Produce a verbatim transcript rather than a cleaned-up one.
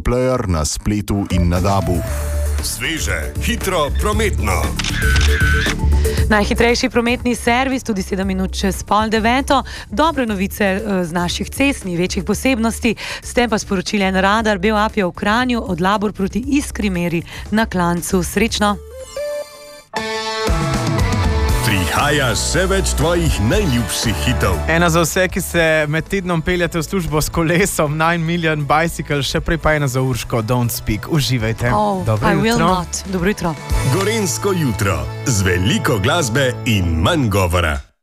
player na spletu in na dabu. Sveže, hitro, prometno. Najhitrejši prometni servis, tudi sedem minut čez pol deveto. Dobre novice z naših cest, ni večjih posebnosti. S tem pa sporočili en radar, Beoap je v Kranju od Labor proti Iskri meri na klancu. Srečno! Prihaja še več tvojih najljubših hitov. Ena za vse, ki se med tednom peljate v službo s kolesom, nine million bicycle, še prej pa ena za Urško, Don't Speak. Uživajte. Oh, Dobro I will jutro. not. Dobro jutro. Gorenjsko jutro z veliko glasbe in manj govora.